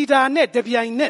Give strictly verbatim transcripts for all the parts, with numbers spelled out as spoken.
တာနဲ့တပြိုင်နက်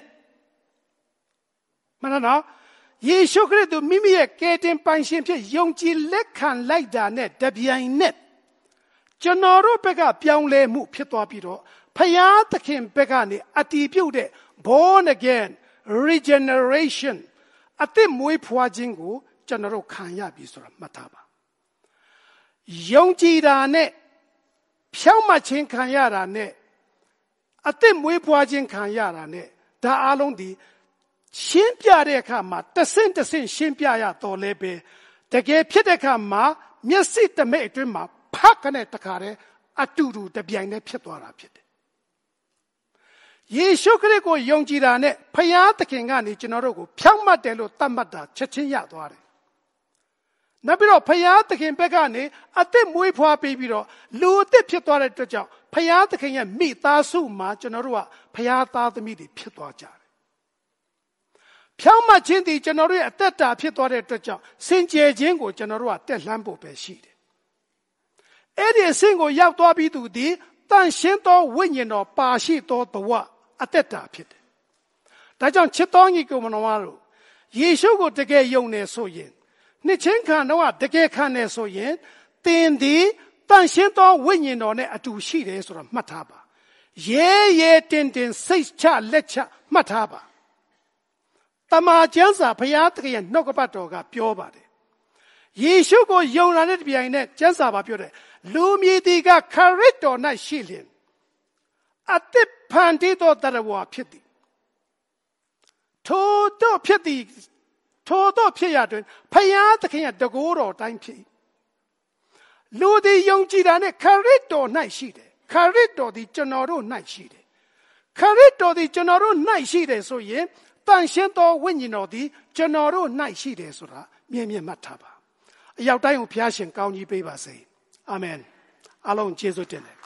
မှန်လားယေရှုခရစ်သူမိမိရဲ့ကယ်တင်ပိုင်ရှင်ဖြစ်ယုံကြည်လက်ခံလိုက်တာနဲ့တပြိုင်နက်ကျွန်တော်တို့ဘက်ကပြောင်းလဲမှုဖြစ်သွားပြီးတော့ဖယားသခင်ဘက်ကနေအတည်ပြုတဲ့ born again regeneration အသစ်မွေးဖွားခြင်းကိုကျွန်တော်တို့ခံရပြီဆိုတာမှတ်ထားပါယုံကြည်တာနဲ့ဖြောင့်မတ်ခြင်းခံရတာနဲ့အသစ်မွေးဖွားခြင်းခံရတာနဲ့ဒါအလုံးဒီရှင်းပြတဲ့အခါမှာတဆင့်တဆင့်ရှင်းပြရတော့လဲပဲတကယ်ဖြစ်တဲ့အခါမှာမျက်စိတမိတ်အတွင်းမှာဖတ်ကနေတခါတည်းအတူတူတပြိုင်တည်းဖြစ်သွားတာဖြစ်တယ်ယေရှုခရစ်ကိုယုံကြည်တာနဲ့ဖယားသခင်ကနေကျွန်တော်တို့ကိုဖြောင့်မတ်တယ်လို့သတ်မှတ်တာချက်ချင်းရသွားတယ်နောက်ပြီးတော့ဖယားသခင်ဘက်ကနေအသက်မွေးဖွားပြီးပြီးတော့လူအသက်ဖြစ်သွားတဲ့အတွက်ကြောင့်ဖယားသခင်ရဲ့မိသားစုမှာကျွန်တော်တို့ကဖယားသားသမီးတွေဖြစ်သွားကြတယ်ဖြောင့်မတ်ခြင်းဒီကျွန်တော်တို့ရဲ့အသက်တာဖြစ်သွားတဲ့အတွက်ကြောင့်စင်ကြယ်ခြင်းကိုကျွန်တော်တို့ကတက်လှမ်းဖို့ပဲရှိတယ်အဲ့ဒီအဆင့်ကိုရောက်သွားပြီးသူဒီတန်ရှင်းသောဝိညာဉ်တော်ပါရှိသောဘဝအသက်တာဖြစ်တယ်ဒါကြောင့်ချစ်တော်ညီကိုမတော်တို့ယေရှုကိုတကယ်ယုံနေဆိုရင်နှစ်ချင်းခံတော့တကယ်ခံနေဆိုရင်သင်ဒီတန်ရှင်းသောဝိညာဉ်တော်နဲ့အတူရှိတယ်ဆိုတာမှတ်ထားပါရဲရဲတင်တင်စိတ်ချလက်ချမှတ်ထားပါတမန်ကျမ်းစာဘုရားသခင်ရဲ့နှုတ်ကပတ်တော်ကပြောပါတယ်ယေရှုကိုယုံလာတဲ့ပြိုင်နဲ့ကျမ်းစာပါပြောတယ်လူမြည်တီကခရစ်တော်၌ရှိလျင်အသစ်ဖန်တီးသောတရဝါဖြစ်သည်ထိုတို့ဖြစ်သည်ထိုတို့ဖြစ်ရတွင်ဘုရားသခင်ရဲ့တကိုးတော်တိုင်းဖြစ်လူသည်ယုံကြည်တာနဲ့ခရစ်တော်၌ရှိတယ်ခရစ်တော်သည်ကျွန်တော်တို့၌ရှိတယ်ခရစ်တော်သည်ကျွန်တော်တို့၌ရှိတယ်ဆိုရင်တန်ရှင်းသောဝိညာဉ်တော်သည်ကျွန်တော်တို့၌ရှိတယ်ဆိုတာမြင်မြင်မှတ်ထားပါအရောက်တိုင်းကိုဘုရားရှင်ကောင်းကြီးပေးပါစေအာမင်အားလုံးကျေးဇူးတင်တယ်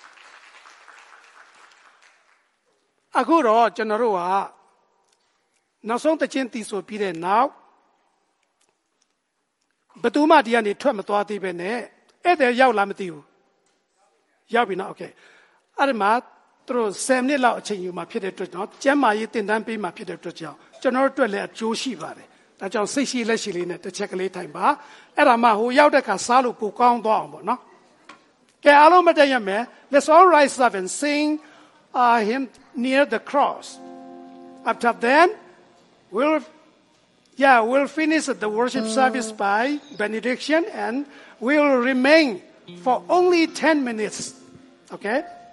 အခုတော့ကျွန်တော်တို့ကနောက်ဆုံးတခြင်းတည်ဆိုပြီးတဲ့နောက်ဘသူမှဒီကနေထွက်မသွားသေးပဲနဲ့အဲ့ဒါရောက်လာမသိဘူးရောက်ပြီနော်โอเคအဲ့ဒီမှာသူတို့ဆယ်မိနစ်လောက်အချိန်ယူမှဖြစ်တဲ့အတွက်ကြောင့်ကျမ်းမာရေးသင်တန်းပေးမှဖြစ်တဲ့အတွက်ကြောင့်ကျွန်တော်တို့အတွက်လည်းအကျိုးရှိပါတယ်ဒါကြောင့်စိတ်ရှိလက်ရှိလေးနဲ့တစ်ချက်ကလေးထိုင်ပါအဲ့ဒါမှဟိုရောက်တဲ့ခါစားလို့ကိုကောင်းသွားအောင်ပေါ့နော်ကဲအားလုံးမတည့်ရမယ် let's all rise up and sing uh, him near the cross after then we'll yeah we'll finish the worship service by benediction and we'll remain for only ten minutes okay